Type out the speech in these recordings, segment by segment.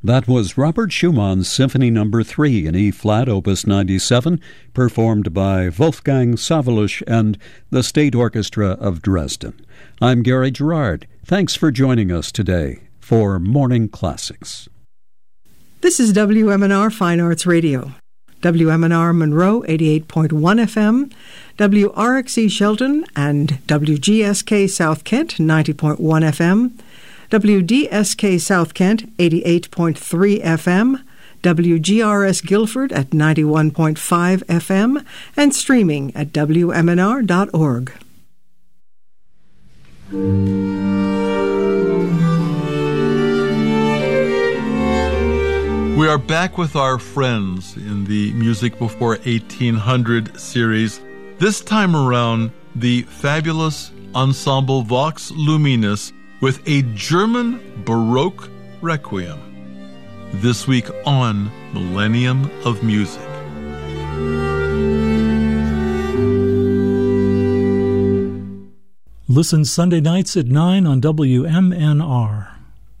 That was Robert Schumann's Symphony No. 3 in E-flat, Opus 97, performed by Wolfgang Sawallisch and the State Orchestra of Dresden. I'm Gary Gerard. Thanks for joining us today for Morning Classics. This is WMNR Fine Arts Radio. WMNR Monroe 88.1 FM, WRXE Shelton and WGSK South Kent 90.1 FM, WDSK South Kent 88.3 FM, WGRS Guilford at 91.5 FM, and streaming at WMNR.org. We are back with our friends in the Music Before 1800 series. This time around, the fabulous ensemble Vox Luminis with a German Baroque Requiem. This week on Millennium of Music. Listen Sunday nights at 9 on WMNR.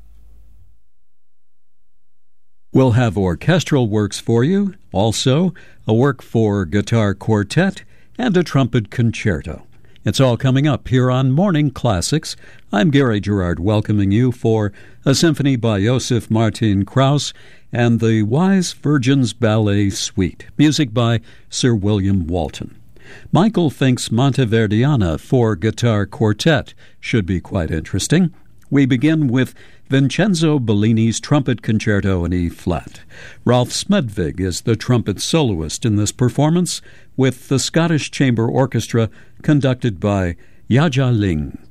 We'll have orchestral works for you, also a work for guitar quartet and a trumpet concerto. It's all coming up here on Morning Classics. I'm Gary Gerard, welcoming you for a symphony by Joseph Martin Krauss and the Wise Virgin's Ballet Suite, music by Sir William Walton. Michael Fink's Monteverdiana for guitar quartet should be quite interesting. We begin with Vincenzo Bellini's Trumpet Concerto in E-flat. Ralph Smedvig is the trumpet soloist in this performance with the Scottish Chamber Orchestra conducted by Yaja Ling.